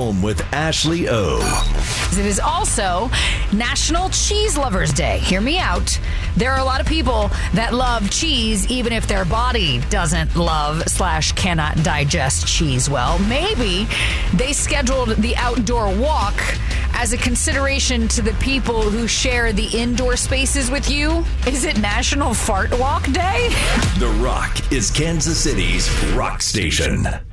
home with Ashley O. It is also National Cheese Lovers Day. Hear me out. There are a lot of people that love cheese even if their body doesn't love/cannot digest cheese well. Maybe they scheduled the outdoor walk as a consideration to the people who share the indoor spaces with you. Is it National Fart Walk Day? The Rock is Kansas City's rock station.